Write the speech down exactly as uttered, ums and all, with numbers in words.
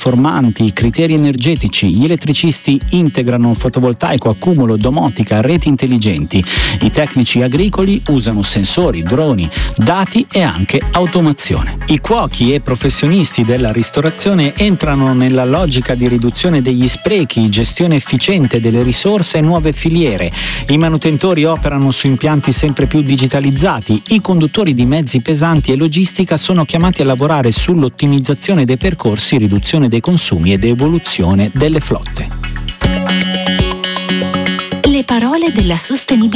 performanti, criteri energetici. Gli elettricisti integrano fotovoltaico, accumulo, domotica, reti intelligenti. I tecnici agricoli usano sensori, droni, dati e anche automazione. I cuochi e professionisti della ristorazione entrano nella logica di riduzione degli sprechi, gestione efficiente delle risorse e nuove filiere. I manutentori operano su impianti sempre più digitalizzati. I conduttori di mezzi pesanti e logistica sono chiamati a lavorare sull'ottimizzazione dei percorsi, riduzione dei consumi ed evoluzione delle flotte. Le parole della sostenibilità.